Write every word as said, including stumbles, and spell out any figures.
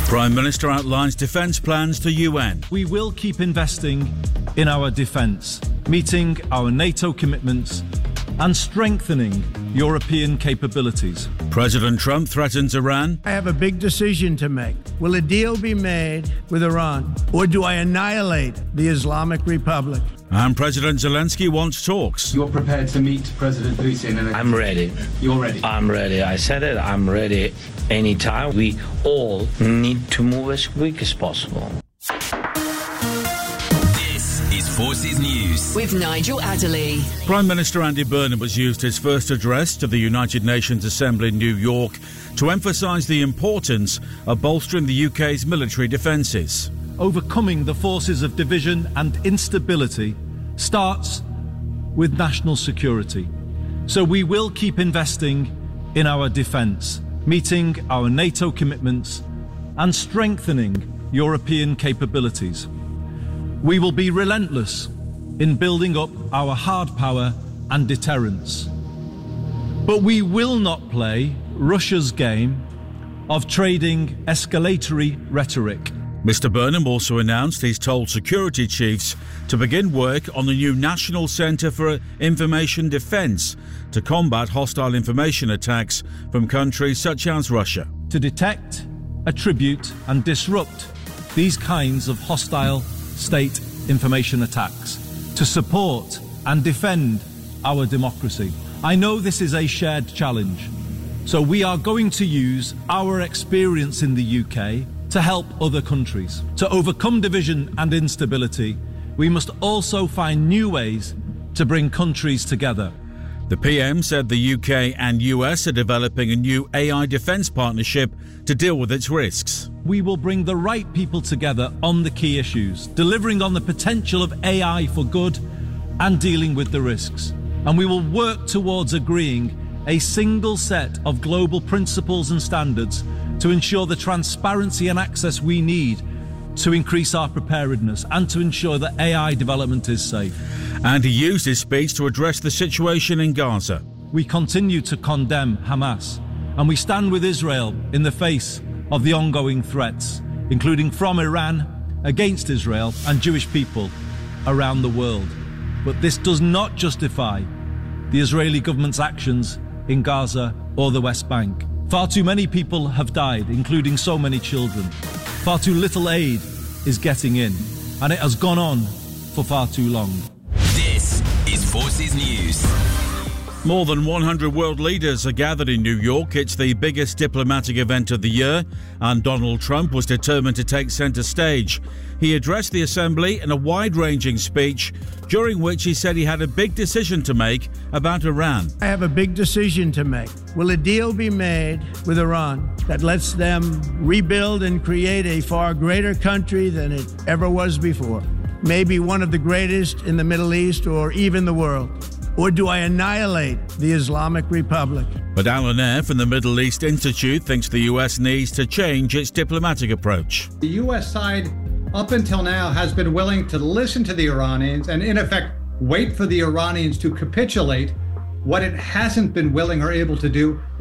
Prime Minister outlines defence plans to U N. We will keep investing in our defence, meeting our NATO commitments and strengthening European capabilities. President Trump threatens Iran. I have a big decision to make. Will a deal be made with Iran, or do I annihilate the Islamic Republic? And President Zelensky wants talks. You're prepared to meet President Putin? In a- I'm ready. You're ready? I'm ready. I said it. I'm ready anytime. We all need to move as quick as possible. This is Forces News with Nigel Adderley. Prime Minister Andy Burnham has used his first address to the United Nations Assembly in New York to emphasise the importance of bolstering the U K's military defences. Overcoming the forces of division and instability starts with national security. So we will keep investing in our defence, meeting our NATO commitments and strengthening European capabilities. We will be relentless in building up our hard power and deterrence. But we will not play Russia's game of trading escalatory rhetoric. Mister Burnham also announced he's told security chiefs to begin work on the new National Centre for Information Defence to combat hostile information attacks from countries such as Russia. To detect, attribute and disrupt these kinds of hostile state information attacks, to support and defend our democracy. I know this is a shared challenge, so we are going to use our experience in the U K to help other countries. To overcome division and instability, we must also find new ways to bring countries together. The P M said the U K and U S are developing a new A I defence partnership to deal with its risks. We will bring the right people together on the key issues, delivering on the potential of A I for good and dealing with the risks. And we will work towards agreeing a single set of global principles and standards to ensure the transparency and access we need to increase our preparedness and to ensure that A I development is safe. And he used his speech to address the situation in Gaza. We continue to condemn Hamas, and we stand with Israel in the face of the ongoing threats, including from Iran against Israel and Jewish people around the world. But this does not justify the Israeli government's actions in Gaza or the West Bank. Far too many people have died, including so many children. Far too little aid is getting in, and it has gone on for far too long. This is Forces News. More than one hundred world leaders are gathered in New York. It's the biggest diplomatic event of the year, and Donald Trump was determined to take centre stage. He addressed the assembly in a wide-ranging speech, during which he said he had a big decision to make about Iran. I have a big decision to make. Will a deal be made with Iran that lets them rebuild and create a far greater country than it ever was before? Maybe one of the greatest in the Middle East or even the world. Or do I annihilate the Islamic Republic? But Alan Eyre from the Middle East Institute thinks the U S needs to change its diplomatic approach. The U S side, up until now, has been willing to listen to the Iranians and, in effect, wait for the Iranians to capitulate. What it hasn't been willing or able to do